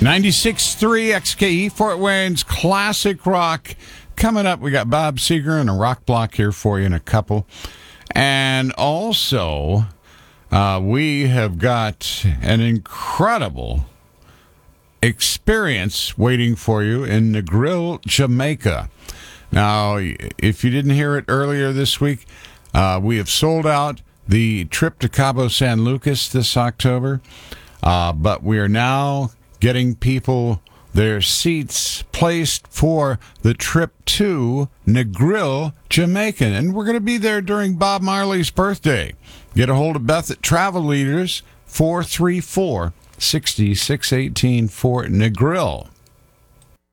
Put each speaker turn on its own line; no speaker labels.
96.3 XKE, Fort Wayne's classic rock. Coming up, we got Bob Seger and a rock block here for you in a couple. And also, we have got an incredible experience waiting for you in Negril, Jamaica. Now, if you didn't hear it earlier this week, we have sold out the trip to Cabo San Lucas this October, but we are now getting people their seats placed for the trip to Negril, Jamaica. And we're going to be there during Bob Marley's birthday. Get a hold of Beth at Travel Leaders, 434-6618 for Negril.